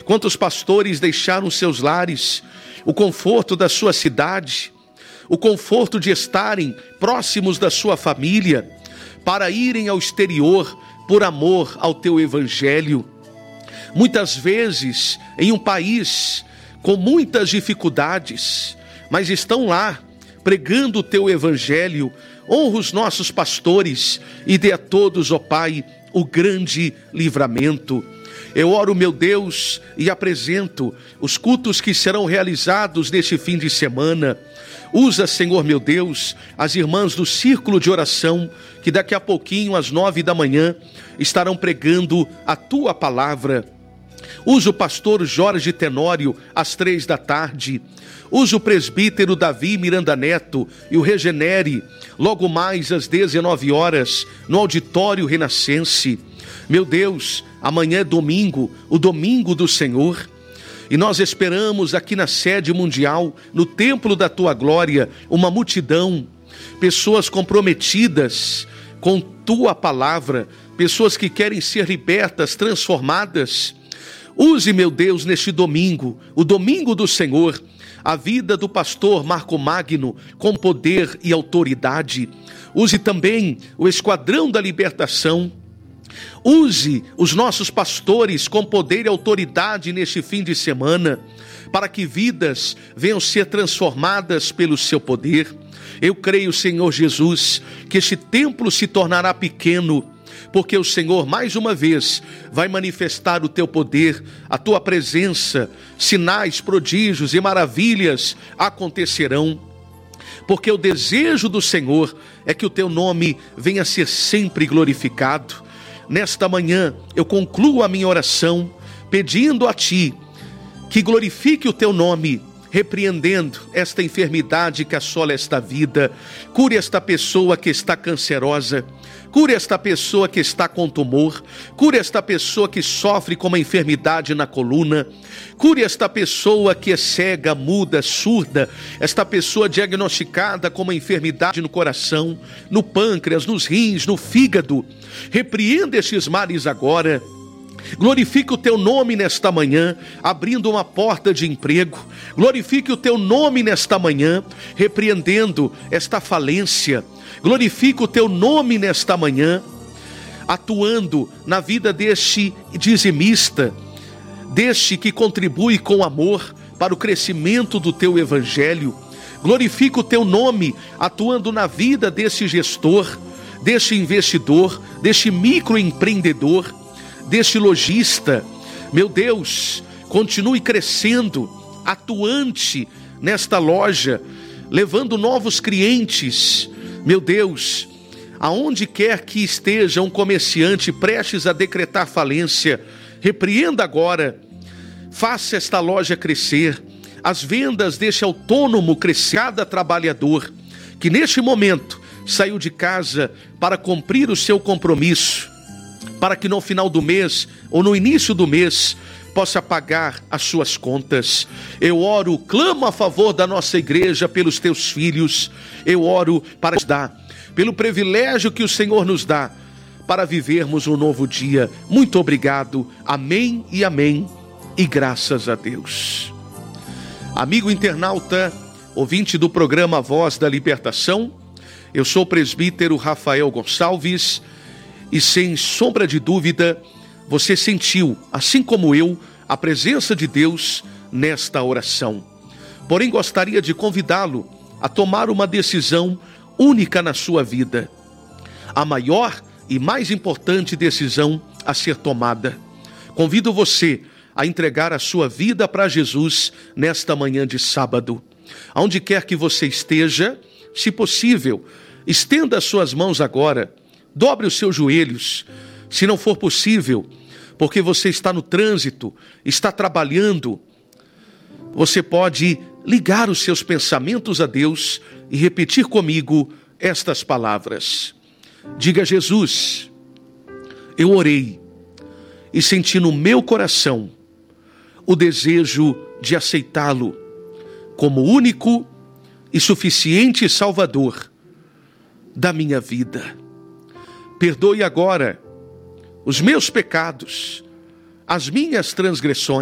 Quantos pastores deixaram seus lares, o conforto da sua cidade, o conforto de estarem próximos da sua família, para irem ao exterior por amor ao teu evangelho. Muitas vezes em um país com muitas dificuldades, mas estão lá pregando o teu evangelho. Honra os nossos pastores e dê a todos, ó Pai, o grande livramento. Eu oro, meu Deus, e apresento os cultos que serão realizados neste fim de semana. Usa, Senhor meu Deus, as irmãs do círculo de oração, que daqui a pouquinho, às 9 da manhã, estarão pregando a tua palavra. Usa o pastor Jorge Tenório às 3 da tarde. Usa o presbítero Davi Miranda Neto e o Regenere, logo mais às 19 horas, no auditório Renascense. Meu Deus, amanhã é domingo, o domingo do Senhor. E nós esperamos aqui na sede mundial, no templo da tua glória, uma multidão, pessoas comprometidas com tua palavra, pessoas que querem ser libertas, transformadas. Use, meu Deus, neste domingo, o domingo do Senhor, a vida do pastor Marco Magno com poder e autoridade. Use também o Esquadrão da Libertação. Use os nossos pastores com poder e autoridade neste fim de semana, para que vidas venham ser transformadas pelo seu poder. Eu creio, Senhor Jesus, que este templo se tornará pequeno, porque o Senhor, mais uma vez, vai manifestar o teu poder, a tua presença, sinais, prodígios e maravilhas acontecerão. Porque o desejo do Senhor é que o teu nome venha a ser sempre glorificado. Nesta manhã, eu concluo a minha oração, pedindo a ti que glorifique o teu nome, repreendendo esta enfermidade que assola esta vida. Cure esta pessoa que está cancerosa, cure esta pessoa que está com tumor, cure esta pessoa que sofre com uma enfermidade na coluna, cure esta pessoa que é cega, muda, surda, esta pessoa diagnosticada com uma enfermidade no coração, no pâncreas, nos rins, no fígado. Repreenda estes males agora. Glorifique o teu nome nesta manhã, abrindo uma porta de emprego. Glorifique o teu nome nesta manhã, repreendendo esta falência. Glorifique o teu nome nesta manhã, atuando na vida deste dizimista, deste que contribui com amor para o crescimento do teu evangelho. Glorifique o teu nome, atuando na vida deste gestor, deste investidor, deste microempreendedor, deste lojista. Meu Deus, continue crescendo, atuante nesta loja, levando novos clientes. Meu Deus, aonde quer que esteja um comerciante prestes a decretar falência, repreenda agora, faça esta loja crescer, as vendas deste autônomo crescer, cada trabalhador que neste momento saiu de casa para cumprir o seu compromisso, para que no final do mês ou no início do mês possa pagar as suas contas. Eu oro, clamo a favor da nossa igreja pelos teus filhos. Eu oro para nos dar, pelo privilégio que o Senhor nos dá para vivermos um novo dia. Muito obrigado. Amém e amém. E graças a Deus. Amigo internauta, ouvinte do programa Voz da Libertação, eu sou o presbítero Rafael Gonçalves. E sem sombra de dúvida, você sentiu, assim como eu, a presença de Deus nesta oração. Porém, gostaria de convidá-lo a tomar uma decisão única na sua vida. A maior e mais importante decisão a ser tomada. Convido você a entregar a sua vida para Jesus nesta manhã de sábado. Aonde quer que você esteja, se possível, estenda as suas mãos agora. Dobre os seus joelhos, se não for possível, porque você está no trânsito, está trabalhando. Você pode ligar os seus pensamentos a Deus e repetir comigo estas palavras. Diga: Jesus, eu orei e senti no meu coração o desejo de aceitá-lo como único e suficiente Salvador da minha vida. Perdoe agora os meus pecados, as minhas transgressões.